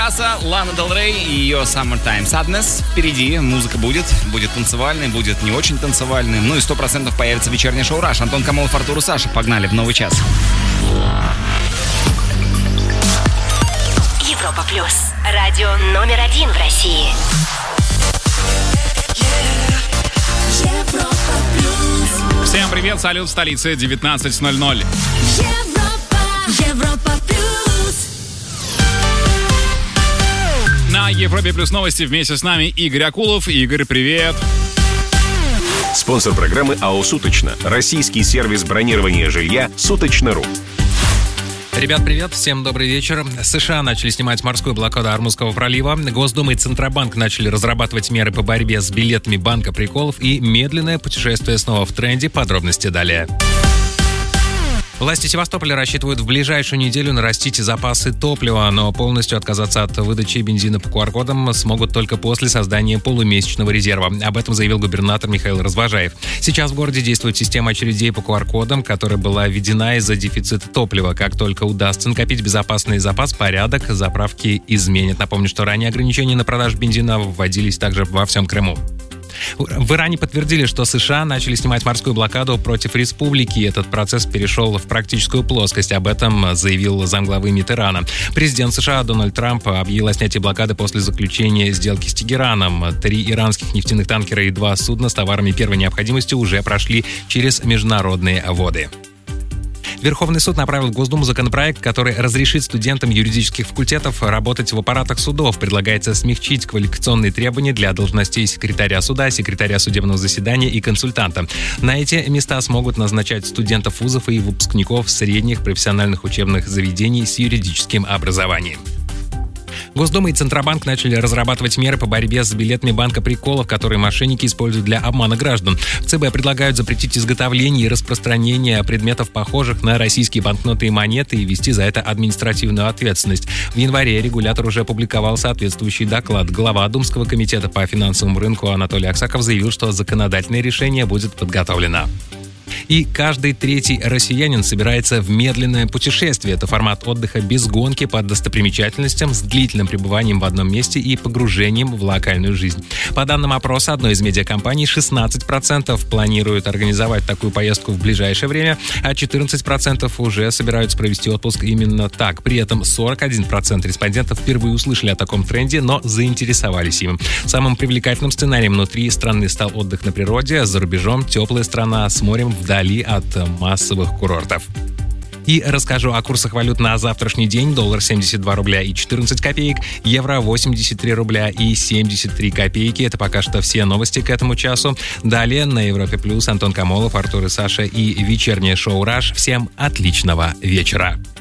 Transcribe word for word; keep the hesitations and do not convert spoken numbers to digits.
Лана Дель Рей и ее Summertime Sadness. Впереди музыка будет, будет танцевальной, будет не очень танцевальной. Ну и сто процентов появится вечернее шоу «Раш». Антон Камолов, Артур и Саша. Погнали в новый час. Европа Плюс. Радио номер один в России. Европа Плюс. Всем привет, салют в столице, девятнадцать ноль ноль. Европа, Европа Плюс. На Европе Плюс новости вместе с нами Игорь Акулов. Игорь, привет. Спонсор программы АО «Суточно». Российский сервис бронирования жилья «Суточно.ру». Ребят, привет, всем добрый вечер. США начали снимать морскую блокаду Ормузского пролива. Госдума и Центробанк начали разрабатывать меры по борьбе с билетами банка приколов. И медленное путешествие снова в тренде. Подробности далее. Власти Севастополя рассчитывают в ближайшую неделю нарастить запасы топлива, но полностью отказаться от выдачи бензина по ку ар кодам смогут только после создания полумесячного резерва. Об этом заявил губернатор Михаил Развожаев. Сейчас в городе действует система очередей по ку ар кодам, которая была введена из-за дефицита топлива. Как только удастся накопить безопасный запас, порядок заправки изменит. Напомню, что ранее ограничения на продажу бензина вводились также во всем Крыму. В Иране подтвердили, что США начали снимать морскую блокаду против республики. Этот процесс перешел в практическую плоскость. Об этом заявил замглавы МИД Ирана. Президент США Дональд Трамп объявил о снятии блокады после заключения сделки с Тегераном. Три иранских нефтяных танкера и два судна с товарами первой необходимости уже прошли через международные воды. Верховный суд направил в Госдуму законопроект, который разрешит студентам юридических факультетов работать в аппаратах судов. Предлагается смягчить квалификационные требования для должностей секретаря суда, секретаря судебного заседания и консультанта. На эти места смогут назначать студентов вузов и выпускников средних профессиональных учебных заведений с юридическим образованием. Госдума и Центробанк начали разрабатывать меры по борьбе с билетами банка приколов, которые мошенники используют для обмана граждан. В ЦБ предлагают запретить изготовление и распространение предметов, похожих на российские банкноты и монеты, и ввести за это административную ответственность. В январе регулятор уже опубликовал соответствующий доклад. Глава Думского комитета по финансовому рынку Анатолий Аксаков заявил, что законодательное решение будет подготовлено. И каждый третий россиянин собирается в медленное путешествие. Это формат отдыха без гонки по достопримечательностям с длительным пребыванием в одном месте и погружением в локальную жизнь. По данным опроса одной из медиакомпаний, шестнадцать процентов планируют организовать такую поездку в ближайшее время, а четырнадцать процентов уже собираются провести отпуск именно так. При этом сорок один процент респондентов впервые услышали о таком тренде, но заинтересовались им. Самым привлекательным сценарием внутри страны стал отдых на природе, за рубежом теплая страна с морем вдали от массовых курортов. И расскажу о курсах валют на завтрашний день. Доллар семьдесят два рубля и четырнадцать копеек, евро восемьдесят три рубля и семьдесят три копейки. Это пока что все новости к этому часу. Далее на Европе Плюс Антон Камолов, Артур и Саша и вечернее шоу «Раш». Всем отличного вечера.